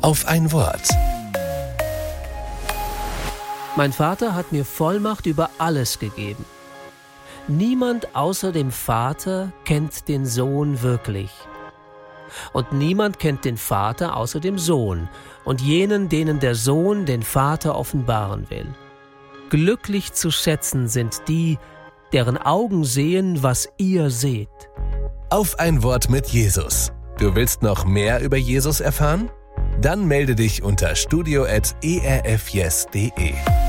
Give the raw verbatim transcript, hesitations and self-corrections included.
Auf ein Wort. Mein Vater hat mir Vollmacht über alles gegeben. Niemand außer dem Vater kennt den Sohn wirklich. Und niemand kennt den Vater außer dem Sohn und jenen, denen der Sohn den Vater offenbaren will. Glücklich zu schätzen sind die, deren Augen sehen, was ihr seht. Auf ein Wort mit Jesus. Du willst noch mehr über Jesus erfahren? Dann melde dich unter studio at e r f yes punkt d e.